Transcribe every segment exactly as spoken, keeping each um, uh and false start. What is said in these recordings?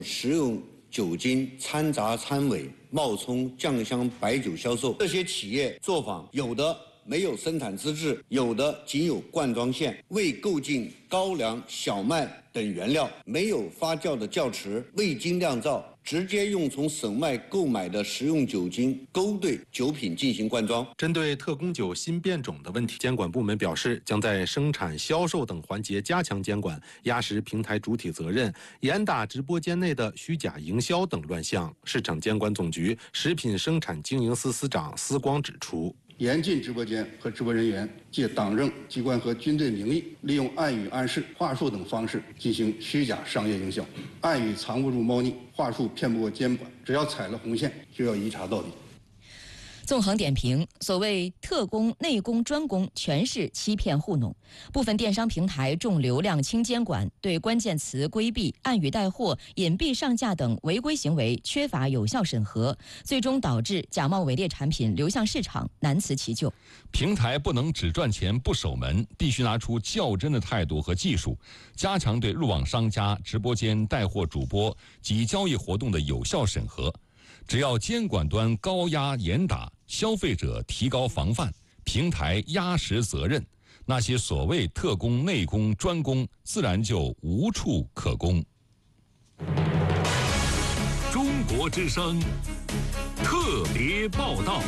食用酒精掺杂掺伪、冒充酱香白酒销售，这些企业作坊有的没有生产资质，有的仅有灌装线，未购进高粱、小麦等原料，没有发酵的窖池，未经酿造，直接用从省外购买的食用酒精勾兑酒品进行灌装。 针对特供酒新变种的问题，监管部门表示，将在生产、销售等环节加强监管，压实平台主体责任，严打直播间内的虚假营销等乱象。市场监管总局食品生产经营司司长司光指出， 严禁直播间和直播人员借党政机关和军队名义，利用暗语暗示、话术等方式进行虚假商业营销。暗语藏不住猫腻，话术骗不过监管，只要踩了红线，就要一查到底。 纵横点评，所谓特供、内供、专供，全是欺骗糊弄。部分电商平台重流量轻监管，对关键词规避、暗语带货、隐蔽上架等违规行为缺乏有效审核，最终导致假冒伪劣产品流向市场，难辞其咎。 平台不能只赚钱不守门，必须拿出较真的态度和技术，加强对入网商家、直播间带货主播及交易活动的有效审核。只要监管端高压严打，消费者提高防范，平台压实责任，那些所谓特供、内供、专供，自然就无处可供。 中国之声特别报道。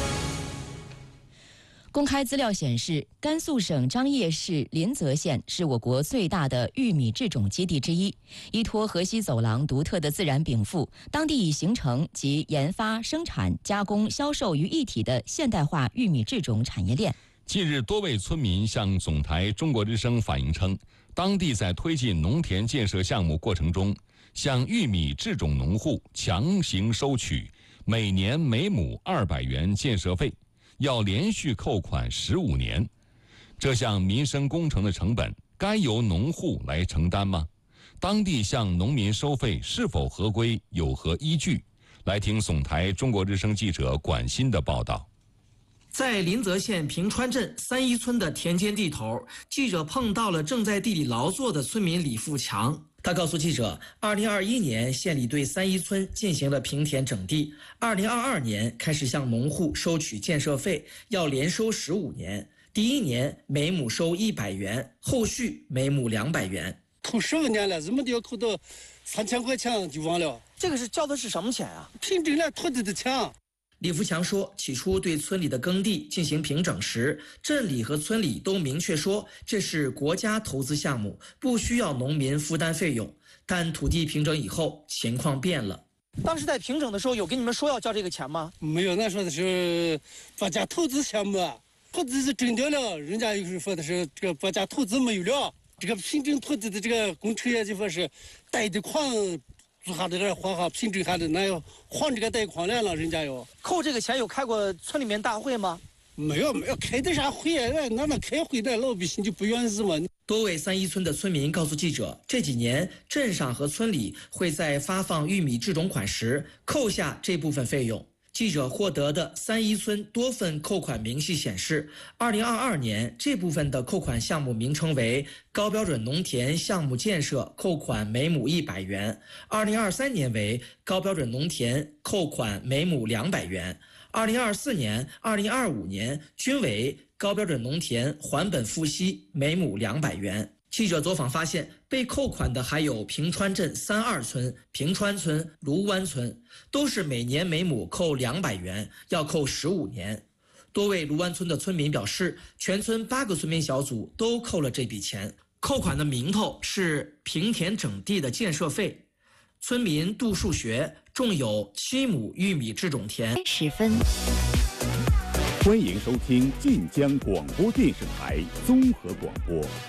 公开资料显示，甘肃省张掖市临泽县是我国最大的玉米制种基地之一。依托河西走廊独特的自然禀赋，当地已形成集研发、生产、加工、销售于一体的现代化玉米制种产业链。 近日，多位村民向总台中国之声反映称，当地在推进农田建设项目过程中，向玉米制种农户强行收取每年每亩二百元建设费，要连续扣款十五年。这项民生工程的成本该由农户来承担吗？当地向农民收费是否合规，有何依据？来听总台中国之声记者管欣的报道。 在临泽县平川镇三一村的田间地头，记者碰到了正在地里劳作的村民李富强。他告诉记者，二零二一年县里对三一村进行了平田整地，二零二二年开始向农户收取建设费，要连收十五年。第一年每亩收一百元，后续每亩两百元。 扣十五年了，怎么都要扣到三千块钱就完了。 这个是交的是什么钱啊？ 凭证了土地的钱。 李福强说，起初对村里的耕地进行平整时，镇里和村里都明确说这是国家投资项目，不需要农民负担费用。但土地平整以后，情况变了。当时在平整的时候，有跟你们说要交这个钱吗？ 没有，那说的是国家投资项目，土地是整掉了，人家又是说的是这个国家投资没有了，这个平整土地的这个工程也就说是贷的款。做下的还下平整下的，那要还这个贷款来了，人家要扣这个钱。有开过村里面大会吗？ 没有，没有开的啥会啊？那那开会的老百姓就不愿意嘛。 多位三一村的村民告诉记者，这几年镇上和村里会在发放玉米制种款时扣下这部分费用。记者获得的三一村多份扣款明细显示，二零二二年这部分的扣款项目名称为高标准农田项目建设，扣款每亩一百元；二零二三年为高标准农田，扣款每亩两百元；二零二四年、二零二五年均为高标准农田还本付息，每亩两百元。记者走访发现，被扣款的还有平川镇三二村、平川村、卢湾村，都是每年每亩扣两百元，要扣十五年。多位卢湾村的村民表示，全村八个村民小组都扣了这笔钱，扣款的名头是平田整地的建设费。村民杜树学种有七亩玉米制种田。 十分。 欢迎收听晋江广播电视台综合广播。